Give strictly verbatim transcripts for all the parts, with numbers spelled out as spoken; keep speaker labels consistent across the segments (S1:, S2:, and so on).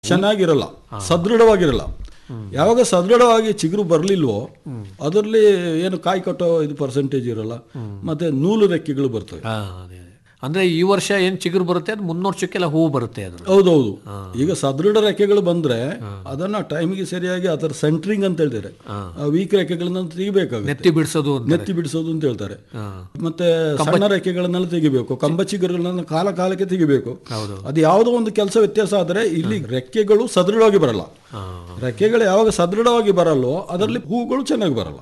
S1: ಚೆನ್ನಾಗಿರಲ್ಲ, ಸದೃಢವಾಗಿರಲ್ಲ. ಯಾವಾಗ ಸದೃಢವಾಗಿ ಚಿಗುರು ಬರಲಿಲ್ವೋ ಅದರಲ್ಲಿ ಏನು ಕಾಯಿ ಕಟ್ಟೋ ಇದು ಪರ್ಸೆಂಟೇಜ್ ಇರಲ್ಲ, ಮತ್ತೆ ನೂಲು ರೆಕ್ಕೆಗಳು ಬರ್ತವೆ.
S2: ಅಂದ್ರೆ ಈ ವರ್ಷ ಏನ್ ಚಿಗುರು ಬರುತ್ತೆ ಅದು ಮುಂದಿನ ವರ್ಷಕ್ಕೆಲ್ಲ ಹೂವು ಬರುತ್ತೆ ಅದು.
S1: ಹೌದೌದು. ಈಗ ಸದೃಢ ರೆಕ್ಕೆಗಳು ಬಂದ್ರೆ ಅದನ್ನ ಟೈಮಿಗೆ ಸರಿಯಾಗಿ ಅದರ ಸೆಂಟ್ರಿಂಗ್ ಅಂತ ಹೇಳ್ತಾರೆ, ವೀಕ್ ರೆಕ್ಕೆಗಳನ್ನ ತೆಗಿಬೇಕಾಗುತ್ತೆ,
S2: ನೆತ್ತಿ ಬಿಡಿಸೋದು
S1: ನೆತ್ತಿ ಬಿಡಿಸೋದು ಅಂತ ಹೇಳ್ತಾರೆ. ಮತ್ತೆ ಸಣ್ಣ ರೆಕ್ಕೆಗಳನ್ನೆಲ್ಲ ತೆಗಿಬೇಕು, ಕಂಬ ಚಿಗುರುಗಳನ್ನ ಕಾಲ ಕಾಲಕ್ಕೆ ತೆಗಿಬೇಕು. ಅದು ಯಾವುದೋ ಒಂದು ಕೆಲಸ ವ್ಯತ್ಯಾಸ ಆದ್ರೆ ಇಲ್ಲಿ ರೆಕ್ಕೆಗಳು ಸದೃಢವಾಗಿ ಬರಲ್ಲ. ರೆಕ್ಕೆಗಳು ಯಾವಾಗ ಸದೃಢವಾಗಿ ಬರಲ್ಲೋ ಅದರಲ್ಲಿ ಹೂಗಳು ಚೆನ್ನಾಗಿ ಬರಲ್ಲ,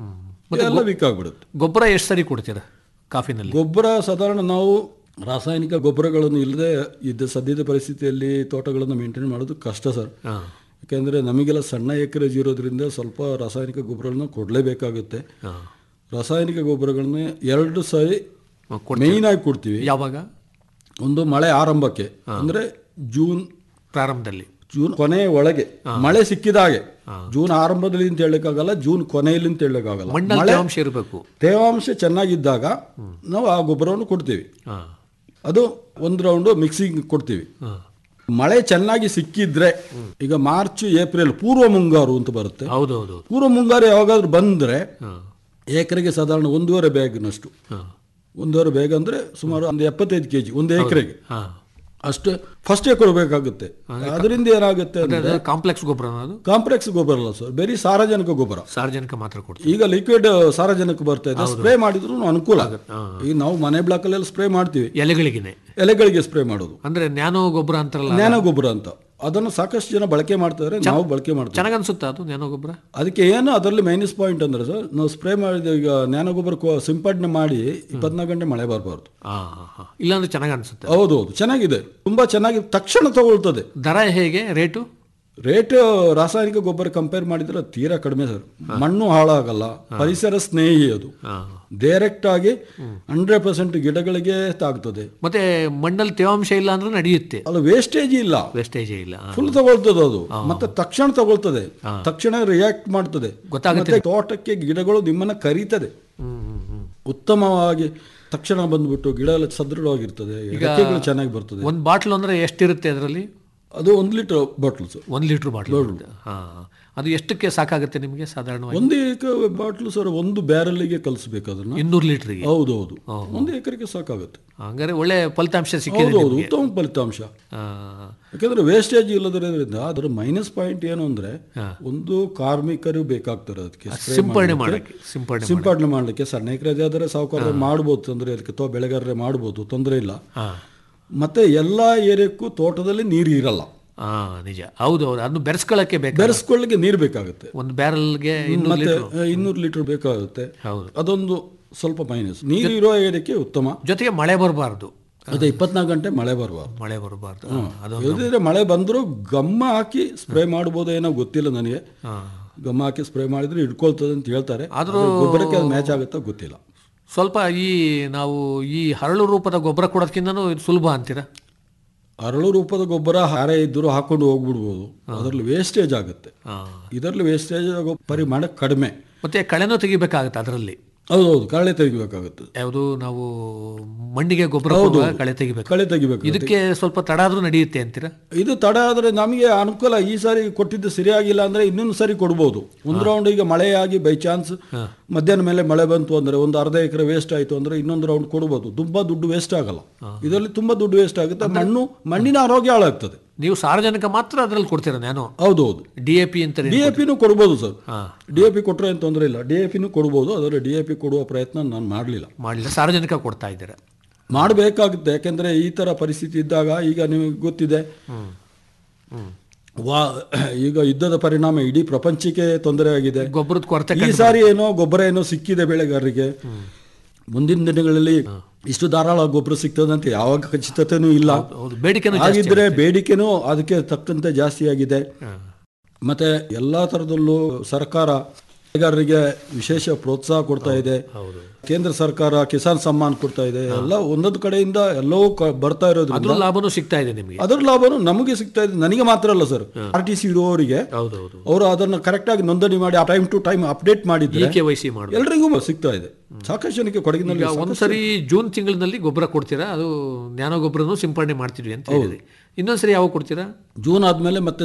S1: ಎಲ್ಲ ವೀಕ್ ಆಗ್ಬಿಡುತ್ತೆ.
S2: ಗೊಬ್ಬರ ಎಷ್ಟು ಸರಿ ಕೊಡ್ತೀರಾ ಕಾಫಿನಲ್ಲಿ?
S1: ಗೊಬ್ಬರ ಸಾಧಾರಣ ನಾವು ರಾಸಾಯನಿಕ ಗೊಬ್ಬರಗಳನ್ನು ಇಲ್ಲದೆ ಇದ್ದ ಸದ್ಯದ ಪರಿಸ್ಥಿತಿಯಲ್ಲಿ ತೋಟಗಳನ್ನು ಮೇಂಟೈನ್ ಮಾಡೋದು ಕಷ್ಟ ಸರ್. ಯಾಕೆಂದರೆ ನಮಗೆಲ್ಲ ಸಣ್ಣ ಎಕರೇಜ್ ಇರೋದ್ರಿಂದ ಸ್ವಲ್ಪ ರಾಸಾಯನಿಕ ಗೊಬ್ಬರಗಳನ್ನ ಕೊಡಲೇಬೇಕಾಗುತ್ತೆ. ರಾಸಾಯನಿಕ ಗೊಬ್ಬರಗಳನ್ನ ಎರಡು ಸಾರಿ ಮೇಯ್ನ್ ಆಗಿ ಕೊಡ್ತೀವಿ.
S2: ಯಾವಾಗ? ಒಂದು
S1: ಮಳೆ ಆರಂಭಕ್ಕೆ, ಅಂದರೆ ಜೂನ್
S2: ಪ್ರಾರಂಭದಲ್ಲಿ,
S1: ಜೂನ್ ಕೊನೆಯ ಒಳಗೆ ಮಳೆ ಸಿಕ್ಕಿದಾಗೆ. ಜೂನ್ ಆರಂಭದಲ್ಲಿ ಅಂತ ಹೇಳಕ್ಕಾಗಲ್ಲ, ಜೂನ್ ಕೊನೆಯಲ್ಲಿ ಅಂತ ಹೇಳಕ್ಕಾಗಲ್ಲ.
S2: ತೇವಾಂಶ ಇರಬೇಕು.
S1: ತೇವಾಂಶ ಚೆನ್ನಾಗಿದ್ದಾಗ ನಾವು ಆ ಗೊಬ್ಬರವನ್ನು ಕೊಡ್ತೀವಿ. ಅದು ಒಂದು ರೌಂಡು ಮಿಕ್ಸಿಂಗ್ ಕೊಡ್ತೀವಿ. ಮಳೆ ಚೆನ್ನಾಗಿ ಸಿಕ್ಕಿದ್ರೆ, ಈಗ ಮಾರ್ಚ್ ಏಪ್ರಿಲ್ ಪೂರ್ವ ಮುಂಗಾರು ಅಂತ ಬರುತ್ತೆ.
S2: ಹೌದೌದು.
S1: ಪೂರ್ವ ಮುಂಗಾರು ಯಾವಾಗಾದ್ರೂ ಬಂದ್ರೆ ಎಕರೆಗೆ ಸಾಧಾರಣ ಒಂದೂವರೆ ಬ್ಯಾಗ್ನಷ್ಟು, ಒಂದೂವರೆ ಬ್ಯಾಗ್ ಅಂದ್ರೆ ಸುಮಾರು ಒಂದು ಎಪ್ಪತ್ತೈದು ಕೆಜಿ ಒಂದು ಎಕರೆಗೆ ಅಷ್ಟು ಫಸ್ಟೇ ಕೊಡಬೇಕಾಗುತ್ತೆ. ಅದರಿಂದ ಏನಾಗುತ್ತೆ ಅಂದ್ರೆ
S2: ಕಾಂಪ್ಲೆಕ್ಸ್ ಗೊಬ್ಬರ,
S1: ಕಾಂಪ್ಲೆಕ್ಸ್ ಗೊಬ್ಬರ ಅಲ್ಲ ಸರ್, ಬರೀ ಸಾರಜನಕ ಗೊಬ್ಬರ.
S2: ಸಾರಜನಕ ಮಾತ್ರ ಕೊಡ್ತೀವಿ.
S1: ಈಗ ಲಿಕ್ವಿಡ್ ಸಾರಜನಕ ಬರ್ತಾ ಇದೆ, ಸ್ಪ್ರೇ ಮಾಡಿದ್ರು ಅನುಕೂಲ ಆಗುತ್ತೆ. ಈಗ ನಾವು ಮನೆ ಬ್ಲಾಕ್ ಅಲ್ಲಿ ಸ್ಪ್ರೇ ಮಾಡ್ತೀವಿ,
S2: ಎಲೆಗಳಿಗೆ
S1: ಎಲೆಗಳಿಗೆ ಸ್ಪ್ರೇ ಮಾಡೋದು,
S2: ಅಂದ್ರೆ ನ್ಯಾನೋ ಗೊಬ್ಬರ ಅಂತಾರಲ್ಲ,
S1: ನ್ಯಾನೋ ಗೊಬ್ಬರ ಅಂತ. ಅದನ್ನು ಸಾಕಷ್ಟು ಜನ ಬಳಕೆ ಮಾಡ್ತಾರೆ, ನಾವು ಬಳಕೆ ಮಾಡ್ತೀವಿ.
S2: ಚೆನ್ನಾಗಿ ಅನ್ಸುತ್ತೆ ಅದು ನ್ಯಾನೋ ಗೊಬ್ಬರ.
S1: ಅದಕ್ಕೆ ಏನು ಅದರಲ್ಲಿ ಮೈನಸ್ ಪಾಯಿಂಟ್ ಅಂದ್ರೆ ಸರ್, ನಾವು ಸ್ಪ್ರೇ ಮಾಡಿದ ಈಗ ನ್ಯಾನೋ ಗೊಬ್ಬರ ಸಿಂಪಡಣೆ ಮಾಡಿ ಇಪ್ಪತ್ನಾಲ್ಕು ಗಂಟೆ ಮಳೆ ಬರಬಾರ್ದು,
S2: ಇಲ್ಲಾಂದ್ರೆ ಚೆನ್ನಾಗಿ ಅನ್ಸುತ್ತೆ.
S1: ಹೌದೌದು, ಚೆನ್ನಾಗಿದೆ, ತುಂಬಾ ಚೆನ್ನಾಗಿ ತಕ್ಷಣ ತಗೊಳ್ತದೆ.
S2: ದರ ಹೇಗೆ? ರೇಟು
S1: ರೇಟ್ ರಾಸಾಯನಿಕ ಗೊಬ್ಬರ ಕಂಪೇರ್ ಮಾಡಿದ್ರೆ ತೀರಾ ಕಡಿಮೆ ಸರ್. ಮಣ್ಣು ಹಾಳಾಗಲ್ಲ, ಪರಿಸರ ಸ್ನೇಹಿ, ಅದು ಡೈರೆಕ್ಟ್ ಆಗಿ ಹಂಡ್ರೆಡ್ ಪರ್ಸೆಂಟ್ ಗಿಡಗಳಿಗೆ ತಾಗ್ತದೆ.
S2: ಮತ್ತೆ ಮಣ್ಣಲ್ಲಿ ತೇವಾಂಶ ಇಲ್ಲ ಅಂದ್ರೆ ನಡೆಯುತ್ತೆ,
S1: ಅಲ್ಲ ವೇಸ್ಟೇಜ್ ಇಲ್ಲ,
S2: ವೇಸ್ಟೇಜ್ ಇಲ್ಲ,
S1: ಫುಲ್ ತಗೊಳ್ತದೆ ಅದು. ಮತ್ತೆ ತಕ್ಷಣ ತಗೊಳ್ತದೆ, ತಕ್ಷಣ ರಿಯಾಕ್ಟ್ ಮಾಡ್ತದೆ, ಗೊತ್ತಾಗುತ್ತೆ. ತೋಟಕ್ಕೆ ಗಿಡಗಳು ನಿಮ್ಮನ್ನ ಕರೀತದೆ ಉತ್ತಮವಾಗಿ. ತಕ್ಷಣ ಬಂದ್ಬಿಟ್ಟು ಗಿಡ ಎಲ್ಲ ಸದೃಢವಾಗಿರ್ತದೆ, ರೆಕ್ಕೆಗಳು ಚೆನ್ನಾಗಿ ಬರ್ತದೆ.
S2: ಒಂದು ಬಾಟ್ಲ್ ಅಂದ್ರೆ ಎಷ್ಟಿರುತ್ತೆ ಅದರಲ್ಲಿ?
S1: ಅದು ಒಂದು ಲೀಟರ್ ಬಾಟ್ಲ್ ಸರ್.
S2: ಒಂದು ಲೀಟರ್ ಬಾಟ್ಲ್. ಅದು ಎಷ್ಟಕ್ಕೆ ಸಾಕಾಗುತ್ತೆ ನಿಮಗೆ ಸಾಧಾರಣವಾಗಿ?
S1: ಒಂದು ಬಾಟ್ಲು ಸರ್ ಒಂದು ಬ್ಯಾರಲ್ಗೆ ಕಲಿಸ್ಬೇಕು ಅದನ್ನ,
S2: ಇನ್ನೂರು ಲೀಟರ್ಗೆ.
S1: ಹೌದೌದು, ಒಂದು ಎಕರೆಗೆ ಸಾಕಾಗುತ್ತೆ.
S2: ಹಂಗಾರೆ ಒಳ್ಳೆ ಫಲಿತಾಂಶ ಸಿಕ್ಕಿದೆ.
S1: ಹೌದು, ಉತ್ತಮ ಫಲಿತಾಂಶ. ಯಾಕಂದ್ರೆ ವೇಸ್ಟೇಜ್ ಇಲ್ಲದ್ರಿಂದ ಅದರ ಮೈನಸ್ ಪಾಯಿಂಟ್ ಏನು ಅಂದ್ರೆ, ಒಂದು ಕಾರ್ಮಿಕರು ಬೇಕಾಗ್ತಾರೆ ಅದಕ್ಕೆ
S2: ಸಿಂಪಡಣೆ ಮಾಡಲಿಕ್ಕೆ.
S1: ಸಿಂಪಡಣೆ ಮಾಡಲಿಕ್ಕೆ ಸಣ್ಣ ಎಕರೆ ಆದರೆ ಸಾವುಕಾರ ಮಾಡ್ಬೋದು, ತೊಂದರೆ ಅದಕ್ಕೆ, ಅಥವಾ ಬೆಳೆಗಾರರೇ ಮಾಡ್ಬೋದು, ತೊಂದರೆ ಇಲ್ಲ. ಮತ್ತೆ ಎಲ್ಲ ಏರಿಯಕ್ಕೂ ತೋಟದಲ್ಲಿ ನೀರು ಇರಲ್ಲ.
S2: ಹಾ ನಿಜ, ಹೌದು ಹೌದು. ಅದನ್ನು ಬೆರೆಸ್ಕೊಳ್ಳಕ್ಕೆ ಬೇಕು,
S1: ಬೆರೆಸ್ಕೊಳ್ಳಿಕ್ಕೆ ನೀರು ಬೇಕಾಗುತ್ತೆ.
S2: ಒಂದು ಬ್ಯಾರಲ್ಗೆ
S1: ಮತ್ತೆ ಇನ್ನೂರು ಲೀಟರ್ ಬೇಕಾಗುತ್ತೆ. ಹೌದು, ಅದೊಂದು ಸ್ವಲ್ಪ ಮೈನಸ್. ನೀರು ಇರೋ ಏರಿಯಾಕ್ಕೆ ಉತ್ತಮ.
S2: ಜೊತೆಗೆ ಮಳೆ ಬರಬಾರ್ದು,
S1: ಅದೇ ಇಪ್ಪತ್ನಾಲ್ಕು ಗಂಟೆ ಮಳೆ ಬರಬಾರ್ದು.
S2: ಮಳೆ ಬರಬಾರ್ದು.
S1: ಅದಿದ್ರೆ ಮಳೆ ಬಂದರೂ ಗಮ್ಮ ಹಾಕಿ ಸ್ಪ್ರೇ ಮಾಡ್ಬೋದು, ಏನೋ ಗೊತ್ತಿಲ್ಲ ನನಗೆ. ಗಮ್ಮ ಹಾಕಿ ಸ್ಪ್ರೇ ಮಾಡಿದ್ರೆ ಹಿಡ್ಕೊಳ್ತದೆ ಅಂತ ಹೇಳ್ತಾರೆ, ಆದ್ರೂ ಗೊಬ್ಬರಕ್ಕೆ ಅದು ಮ್ಯಾಚ್ ಆಗುತ್ತಾ ಗೊತ್ತಿಲ್ಲ.
S2: ಸ್ವಲ್ಪ ಈ ನಾವು ಈ ಹರಳು ರೂಪದ ಗೊಬ್ಬರ ಕೊಡೋದಕ್ಕಿಂತನೂ ಇದು ಸುಲಭ ಅಂತೀರಾ?
S1: ಹರಳು ರೂಪದ ಗೊಬ್ಬರ ಹಾರೆ ಇದ್ದರೂ ಹಾಕೊಂಡು ಹೋಗ್ಬಿಡ್ಬೋದು, ಅದರಲ್ಲಿ ವೇಸ್ಟೇಜ್ ಆಗುತ್ತೆ. ಇದರಲ್ಲಿ ವೇಸ್ಟೇಜ್ ಆಗೋ ಪರಿಮಾಣ ಕಡಿಮೆ.
S2: ಮತ್ತೆ ಕಳೆನೂ ತೆಗಿಬೇಕಾಗುತ್ತೆ ಅದರಲ್ಲಿ.
S1: ಹೌದೌದು, ಕಳೆ ತೆಗಿಬೇಕಾಗುತ್ತೆ.
S2: ಯಾವುದು ನಾವು ಮಣ್ಣಿಗೆ ಗೊಬ್ಬರ ಕಳೆ ತೆಗಿಬೇಕು,
S1: ಕಳೆ ತೆಗಿಬೇಕು.
S2: ಇದಕ್ಕೆ ಸ್ವಲ್ಪ ತಡ ಆದ್ರೂ ನಡೆಯುತ್ತೆ ಅಂತೀರಾ?
S1: ಇದು ತಡ ಆದ್ರೆ ನಮಗೆ ಅನುಕೂಲ. ಈ ಸಾರಿ ಕೊಟ್ಟಿದ್ದು ಸರಿಯಾಗಿಲ್ಲ ಅಂದ್ರೆ ಇನ್ನೊಂದು ಸಾರಿ ಕೊಡ್ಬೋದು. ಒಂದು ರೌಂಡ್ ಈಗ ಮಳೆಯಾಗಿ ಬೈ ಚಾನ್ಸ್ ಮಧ್ಯಾಹ್ನ ಮೇಲೆ ಮಳೆ ಬಂತು ಅಂದ್ರೆ ಒಂದು ಅರ್ಧ ಎಕರೆ ವೇಸ್ಟ್ ಆಯ್ತು ಅಂದ್ರೆ ಇನ್ನೊಂದು ರೌಂಡ್ ಕೊಡ್ಬೋದು. ತುಂಬಾ ದುಡ್ಡು ವೇಸ್ಟ್ ಆಗಲ್ಲ, ಇದರಲ್ಲಿ ತುಂಬಾ ದುಡ್ಡು ವೇಸ್ಟ್ ಆಗುತ್ತೆ. ಮಣ್ಣು ಮಣ್ಣಿನ ಆರೋಗ್ಯ ಹಾಳಾಗ್ತದೆ.
S2: ನೀವು ಸಾರ್ವಜನಿಕ ಮಾತ್ರ ಅದ್ರಲ್ಲಿ ಕೊಡ್ತೀರಾ? ನಾನು
S1: ಹೌದೌದು,
S2: ಡಿ ಎ ಪಿ ಅಂತ
S1: ಡಿ ಎ ಪಿನೂ ಕೊಡ್ಬೋದು ಸರ್. ಡಿ ಎ ಪಿ ಕೊಟ್ಟರೆ ಏನು ತೊಂದರೆ ಇಲ್ಲ, ಡಿ ಎ ಪಿನೂ ಕೊಡ್ಬೋದು. ಅದರಲ್ಲಿ ಡಿ ಎ ಪಿ ಕೊಡುವ ಪ್ರಯತ್ನ ನಾನು ಮಾಡಲಿಲ್ಲ.
S2: ಮಾಡಲಿಲ್ಲ, ಸಾರ್ವಜನಿಕ ಕೊಡ್ತಾ ಇದ್ದೀರಾ?
S1: ಮಾಡಬೇಕಾಗುತ್ತೆ, ಯಾಕೆಂದ್ರೆ ಈ ತರ ಪರಿಸ್ಥಿತಿ ಇದ್ದಾಗ ಈಗ ನಿಮಗೆ ಗೊತ್ತಿದೆ, ವಾ ಈಗ ಯುದ್ಧದ ಪರಿಣಾಮ ಇಡೀ ಪ್ರಪಂಚಕ್ಕೆ ತೊಂದರೆ ಆಗಿದೆ.
S2: ಗೊಬ್ಬರದ ಕೊರತೆ
S1: ಈ ಸಾರಿ ಏನೋ ಗೊಬ್ಬರ ಏನೋ ಸಿಕ್ಕಿದೆ ಬೆಳೆಗಾರರಿಗೆ. ಮುಂದಿನ ದಿನಗಳಲ್ಲಿ ಇಷ್ಟು ಧಾರಾಳ ಗೊಬ್ಬರ ಸಿಗ್ತದಂತೆ ಯಾವಾಗ ಖಚಿತತೆನೂ ಇಲ್ಲ. ಹಾಗಿದ್ರೆ ಬೇಡಿಕೆನೂ ಅದಕ್ಕೆ ತಕ್ಕಂತೆ ಜಾಸ್ತಿ ಆಗಿದೆ. ಮತ್ತೆ ಎಲ್ಲಾ ತರದಲ್ಲೂ ಸರ್ಕಾರ ಬೆಳೆಗಾರರಿಗೆ ವಿಶೇಷ ಪ್ರೋತ್ಸಾಹ ಕೊಡ್ತಾ ಇದೆ. ಕೇಂದ್ರ ಸರ್ಕಾರ ಕಿಸಾನ್ ಸಮ್ಮಾನ್ ಕೊಡ್ತಾ ಇದೆ. ಎಲ್ಲ ಒಂದೊಂದು ಕಡೆಯಿಂದ ಎಲ್ಲವೂ ಬರ್ತಾ ಇರೋದ್ರಿಂದ
S2: ಲಾಭನೂ ಸಿಗ್ತಾ ಇದೆ ನಿಮಗೆ.
S1: ಅದರ ಲಾಭನೂ ನಮಗೆ ಸಿಗ್ತಾ ಇದೆ. ನನಗೆ ಮಾತ್ರ ಅಲ್ಲ ಸರ್, ಆರ್ ಟಿ ಸಿ ಇರುವವರಿಗೆ ಅವರು ಅದನ್ನು ಕರೆಕ್ಟ್ ಆಗಿ ನೋಂದಣಿ ಮಾಡಿ ಟೈಮ್ ಟು ಟೈಮ್ ಅಪ್ಡೇಟ್ ಮಾಡಿದ್ರೆ ಎಲ್ಲರಿಗೂ ಸಿಗ್ತಾ ಇದೆ. ಸಾಕಷ್ಟು ಜನಕ್ಕೆ ಕೊಡಗಿನಲ್ಲಿ
S2: ಒಂದ್ಸರಿ ಜೂನ್ ತಿಂಗಳಿನಲ್ಲಿ ಗೊಬ್ಬರ ಕೊಡ್ತೀರಾ, ಅದು ನ್ಯಾನೋ ಗೊಬ್ಬರನು ಸಿಂಪಡಣೆ ಮಾಡ್ತಿದ್ವಿ ಅಂತ ಹೇಳಿದ್ರಿ. ಇನ್ನೊಂದ್ಸರಿ ಯಾವಾಗ ಕೊಡ್ತೀರಾ?
S1: ಜೂನ್ ಆದ್ಮೇಲೆ ಮತ್ತೆ